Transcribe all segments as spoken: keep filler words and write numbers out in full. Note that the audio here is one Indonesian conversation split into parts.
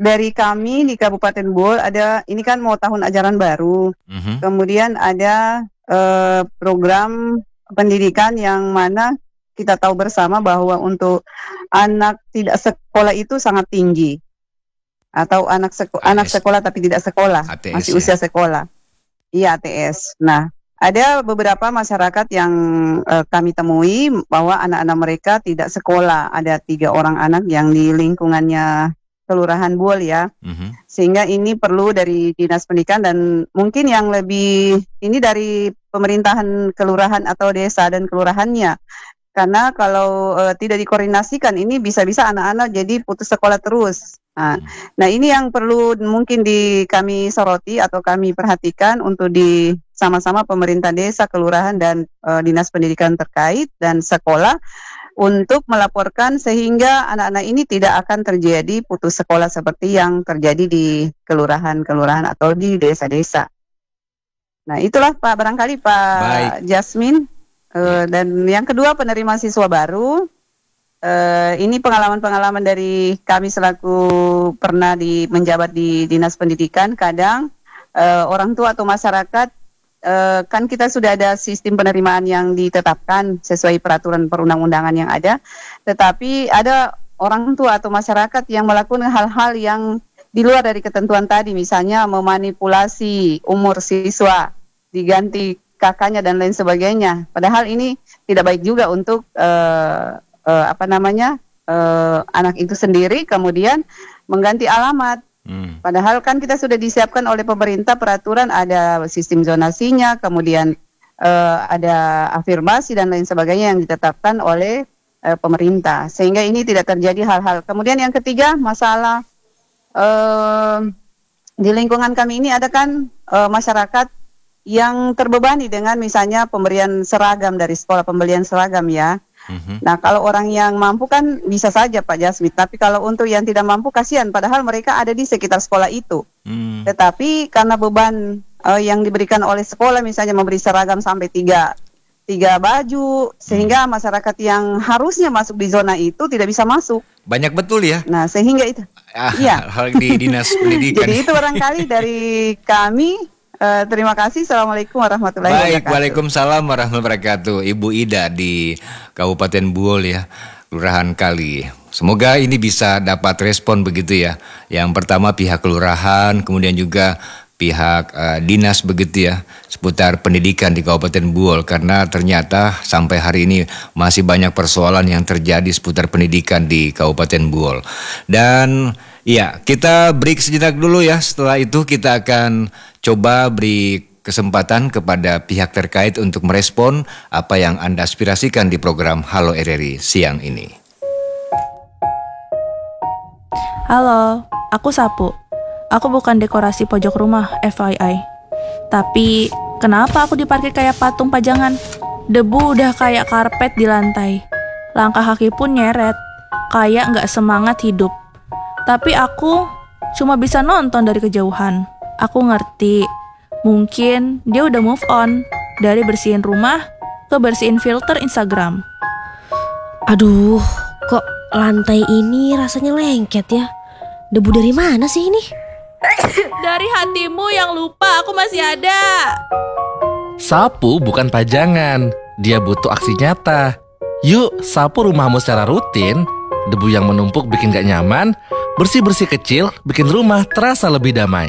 dari kami di Kabupaten Buol ada, ini kan mau tahun ajaran baru, Mhm. kemudian ada eh, program pendidikan yang mana kita tahu bersama bahwa untuk anak tidak sekolah itu sangat tinggi, atau anak seko- anak A S. sekolah tapi tidak sekolah, A T S masih ya? usia sekolah. Iya, A T S. Nah, ada beberapa masyarakat yang eh, kami temui bahwa anak-anak mereka tidak sekolah. Ada tiga orang anak yang di lingkungannya Kelurahan Buol ya. Mhm. Sehingga ini perlu dari Dinas Pendidikan dan mungkin yang lebih ini dari pemerintahan kelurahan atau desa dan kelurahannya. Karena kalau eh, tidak dikoordinasikan ini bisa-bisa anak-anak jadi putus sekolah terus. Nah, Hmm. nah ini yang perlu mungkin di kami soroti atau kami perhatikan untuk di sama-sama pemerintah desa, kelurahan dan eh, dinas pendidikan terkait dan sekolah untuk melaporkan sehingga anak-anak ini tidak akan terjadi putus sekolah seperti yang terjadi di kelurahan-kelurahan atau di desa-desa. Nah, itulah Pak, barangkali Pak Baik. Jasmine. Uh, dan yang kedua, penerima siswa baru. Uh, ini pengalaman-pengalaman dari kami selaku pernah di menjabat di Dinas Pendidikan. Kadang uh, orang tua atau masyarakat, uh, kan kita sudah ada sistem penerimaan yang ditetapkan sesuai peraturan perundang-undangan yang ada. Tetapi ada orang tua atau masyarakat yang melakukan hal-hal yang di luar dari ketentuan tadi. Misalnya memanipulasi umur siswa, diganti kakaknya dan lain sebagainya. Padahal ini tidak baik juga untuk uh, uh, apa namanya uh, anak itu sendiri kemudian mengganti alamat. Hmm. Padahal kan kita sudah disiapkan oleh pemerintah peraturan, ada sistem zonasinya, kemudian uh, ada afirmasi dan lain sebagainya yang ditetapkan oleh uh, pemerintah. Sehingga ini tidak terjadi hal-hal. Kemudian yang ketiga, masalah uh, di lingkungan kami ini ada kan uh, masyarakat yang terbebani dengan misalnya pemberian seragam dari sekolah, pembelian seragam ya. Mm-hmm. Nah, kalau orang yang mampu kan bisa saja Pak Jasmine, tapi kalau untuk yang tidak mampu kasihan, padahal mereka ada di sekitar sekolah itu. Mm. Tetapi karena beban uh, yang diberikan oleh sekolah, misalnya memberi seragam sampai tiga, tiga baju, sehingga mm. masyarakat yang harusnya masuk di zona itu tidak bisa masuk. Banyak betul ya. Nah, sehingga itu. Ah, iya. Hal di Dinas Pendidikan. Jadi itu barangkali dari kami. Uh, terima kasih. Assalamualaikum warahmatullahi Baik, wabarakatuh. Waalaikumsalam warahmatullahi wabarakatuh. Ibu Ida di Kabupaten Buol ya, Kelurahan Kali. Semoga ini bisa dapat respon begitu ya. Yang pertama pihak kelurahan, kemudian juga pihak uh, dinas begitu ya, seputar pendidikan di Kabupaten Buol. Karena ternyata sampai hari ini masih banyak persoalan yang terjadi seputar pendidikan di Kabupaten Buol. Dan ya, kita break sejenak dulu ya. Setelah itu kita akan coba beri kesempatan kepada pihak terkait untuk merespon apa yang Anda aspirasikan di program Halo R R I siang ini. Halo, aku Sapu. Aku bukan dekorasi pojok rumah, F Y I. Tapi, kenapa aku diparkir kayak patung pajangan? Debu udah kayak karpet di lantai. Langkah kaki pun nyeret, kayak nggak semangat hidup. Tapi aku cuma bisa nonton dari kejauhan. Aku ngerti, mungkin dia udah move on dari bersihin rumah ke bersihin filter Instagram. Aduh, kok lantai ini rasanya lengket ya? Debu dari mana sih ini? Dari hatimu yang lupa aku masih ada. Sapu bukan pajangan, dia butuh aksi nyata. Yuk, sapu rumahmu secara rutin. Debu yang menumpuk bikin gak nyaman, bersih-bersih kecil bikin rumah terasa lebih damai.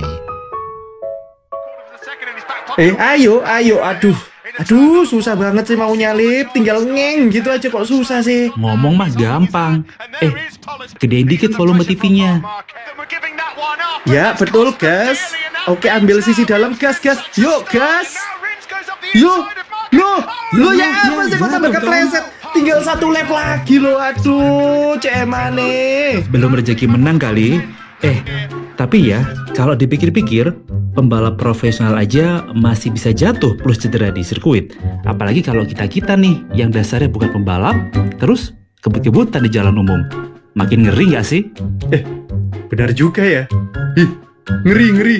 Eh, ayo, ayo, aduh. Aduh, susah banget sih mau nyalip. Tinggal ngeng gitu aja kok susah sih. Ngomong mah gampang. Eh, gedein dikit volume T V-nya. Ya, betul, gas. Oke, ambil sisi dalam, gas, gas. Yuk, gas. Yuk, lo, lo ya apa sih kok tambah kepleset? Tinggal satu lap lagi lo, aduh, cemane. Belum rezeki menang kali. Eh, tapi ya, kalau dipikir-pikir, pembalap profesional aja masih bisa jatuh plus cedera di sirkuit. Apalagi kalau kita-kita nih, yang dasarnya bukan pembalap, terus kebut-kebutan di jalan umum. Makin ngeri gak sih? Eh, benar juga ya. Ih, ngeri, ngeri.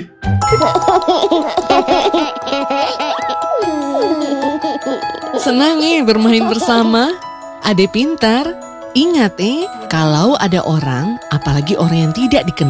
Senang nih bermain bersama. Ade pintar. Ingat eh, kalau ada orang, apalagi orang yang tidak dikenal,